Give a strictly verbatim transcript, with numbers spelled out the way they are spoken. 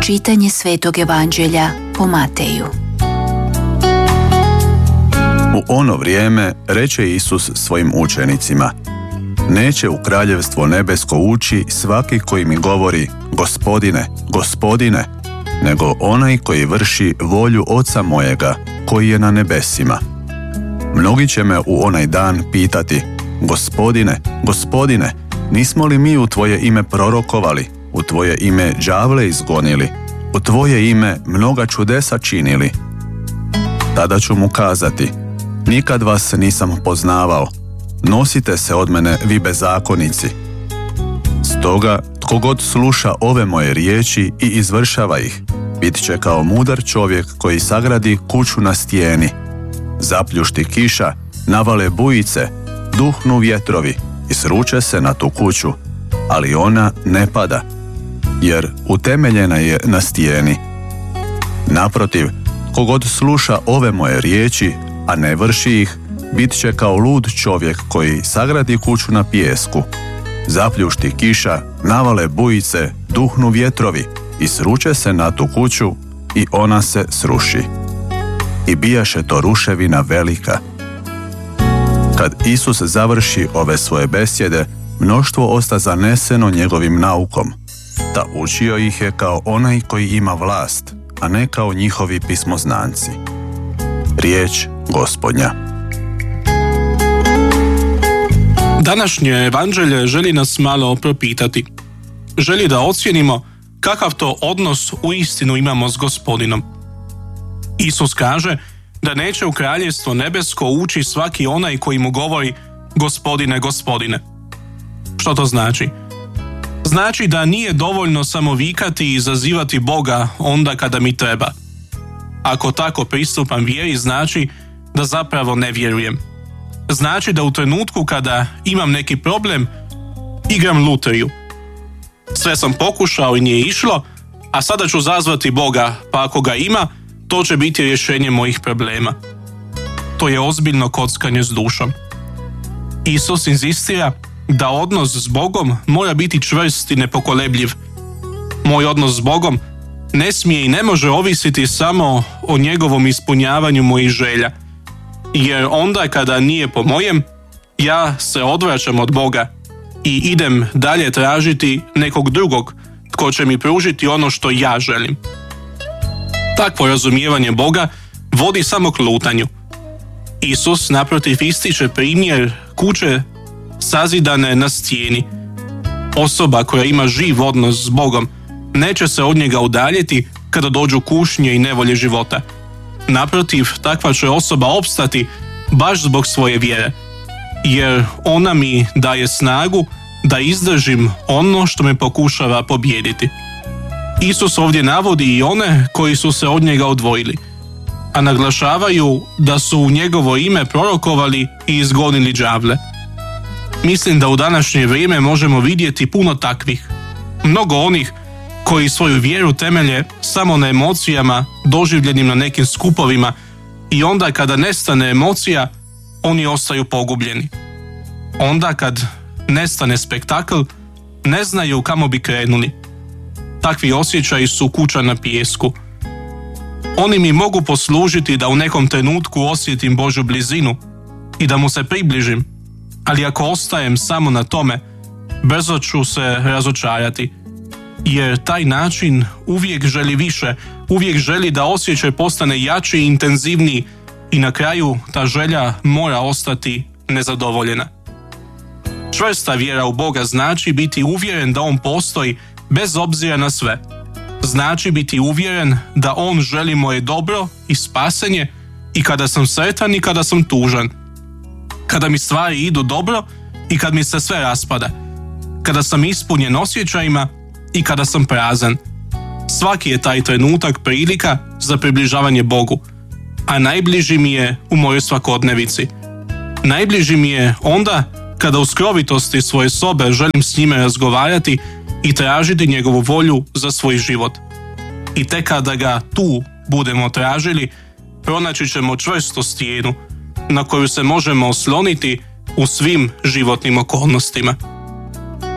Čitanje Svetog Evanđelja po Mateju. U ono vrijeme reče Isus svojim učenicima: Neće u kraljevstvo nebesko ući svaki koji mi govori Gospodine, Gospodine, nego onaj koji vrši volju Oca mojega koji je na nebesima. Mnogi će me u onaj dan pitati: Gospodine, Gospodine, nismo li mi u Tvoje ime prorokovali, u Tvoje ime đavle izgonili, u Tvoje ime mnoga čudesa činili? Tada ću mu kazati: Nikad vas nisam poznavao, nosite se od mene, vi bezakonici. Stoga, tko god sluša ove moje riječi i izvršava ih, bit će kao mudar čovjek koji sagradi kuću na stijeni. Zapljušti kiša, navale bujice, duhnu vjetrovi i sruče se na tu kuću, ali ona ne pada, jer utemeljena je na stijeni. Naprotiv, tko god sluša ove moje riječi, a ne vrši ih, bit će kao lud čovjek koji sagradi kuću na pijesku. Zapljušti kiša, navale bujice, duhnu vjetrovi i sruče se na tu kuću i ona se sruši. I bijaše to ruševina velika. Kad Isus završi ove svoje besjede, mnoštvo osta zaneseno njegovim naukom. Ta učio ih je kao onaj koji ima vlast, a ne kao njihovi pismoznanci. Riječ Gospodnja. Današnje evanđelje želi nas malo propitati. Želi da ocijenimo kakav to odnos uistinu imamo s Gospodinom. Isus kaže da neće u kraljevstvo nebesko ući svaki onaj koji mu govori Gospodine, Gospodine. Što to znači? Znači da nije dovoljno samo vikati i izazivati Boga onda kada mi treba. Ako tako pristupam vjeri, znači da zapravo ne vjerujem. Znači da u trenutku kada imam neki problem, igram lutriju. Sve sam pokušao i nije išlo, a sada ću zazvati Boga, pa ako ga ima, to će biti rješenje mojih problema. To je ozbiljno kockanje s dušom. Isus inzistira da odnos s Bogom mora biti čvrst i nepokolebljiv. Moj odnos s Bogom ne smije i ne može ovisiti samo o njegovom ispunjavanju mojih želja. Jer onda kada nije po mojem, ja se odvraćam od Boga i idem dalje tražiti nekog drugog tko će mi pružiti ono što ja želim. Takvo razumijevanje Boga vodi samo k lutanju. Isus naprotiv ističe primjer kuće sazidane na stijeni. Osoba koja ima živ odnos s Bogom neće se od njega udaljiti kada dođu kušnje i nevolje života. Naprotiv, takva će osoba opstati baš zbog svoje vjere, jer ona mi daje snagu da izdržim ono što me pokušava pobijediti. Isus ovdje navodi i one koji su se od njega odvojili, a naglašavaju da su u njegovo ime prorokovali i izgonili đavle. Mislim da u današnje vrijeme možemo vidjeti puno takvih. Mnogo onih koji svoju vjeru temelje samo na emocijama doživljenim na nekim skupovima i onda kada nestane emocija, oni ostaju pogubljeni. Onda kad nestane spektakl, ne znaju kamo bi krenuli. Takvi osjećaji su kuća na pijesku. Oni mi mogu poslužiti da u nekom trenutku osjetim Božju blizinu i da mu se približim, ali ako ostajem samo na tome, brzo ću se razočarati. Jer taj način uvijek želi više, uvijek želi da osjećaj postane jači i intenzivniji i na kraju ta želja mora ostati nezadovoljena. Čvrsta vjera u Boga znači biti uvjeren da On postoji bez obzira na sve. Znači biti uvjeren da On želi moje dobro i spasenje i kada sam sretan i kada sam tužan. Kada mi stvari idu dobro i kad mi se sve raspada. Kada sam ispunjen osjećajima i kada sam prazan. Svaki je taj trenutak prilika za približavanje Bogu, a najbliži mi je u mojoj svakodnevici. Najbliži mi je onda kada u skrovitosti svoje sobe želim s njime razgovarati i tražiti njegovu volju za svoj život. I tek kada ga tu budemo tražili, pronaći ćemo čvrstu stijenu na koju se možemo osloniti u svim životnim okolnostima.